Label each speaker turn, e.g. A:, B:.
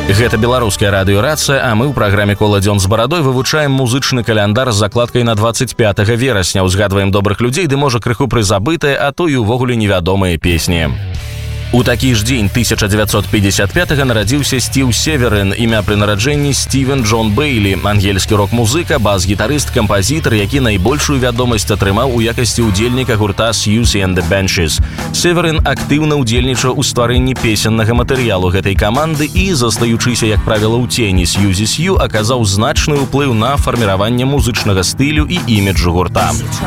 A: Гэта беларуская радыёрацыя, а мы ў праграме «Кола дзён з барадой» вывучаем музычны каляндар з закладкай на 25 верасня, узгадваем добрых людзей, ды можа крыху прызабытыя, а то і ўвогуле невядомыя песні. У такі ж дзень 1955-га нарадзіўся Стив Северин, імя пры нараджэнні Стівен Джон Бейлі, ангельскі рок-музыка, бас-гітарыст, кампазітар, які найбольшую вядомасць атрымаў у якасці ўдзельніка гурта Siouxsie and the Banshees. Северин актыўна ўдзельнічаў у стварэнні песеннага матэрыялу гэтай каманды і, застаючыся, як правіла, у цені Siouxsie, аказаў значны ўплыў на фарміраванне музычнага стылю і іміджу гурта.